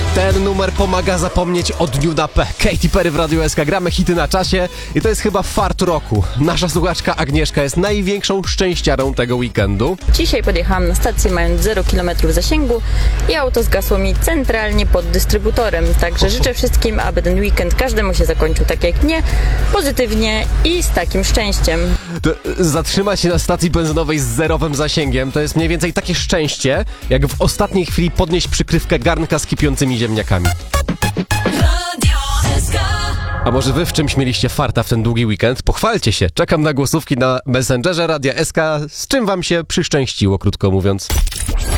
Ten numer pomaga zapomnieć o dniu na P. Katy Perry w Radiu SK. Gramy hity na czasie i to jest chyba fart roku. Nasza słuchaczka Agnieszka jest największą szczęściarą tego weekendu. Dzisiaj podjechałam na stację mając 0 km zasięgu i auto zgasło mi centralnie pod dystrybutorem. Także życzę wszystkim, aby ten weekend każdemu się zakończył tak jak mnie, pozytywnie i z takim szczęściem. Zatrzymać się na stacji benzynowej z zerowym zasięgiem to jest mniej więcej takie szczęście, jak w ostatniej chwili podnieść przykrywkę garnka z kipiącymi ziemniakami. A może wy w czymś mieliście farta w ten długi weekend? Pochwalcie się. Czekam na głosówki na Messengerze Radia SK. Z czym wam się przyszczęściło, krótko mówiąc.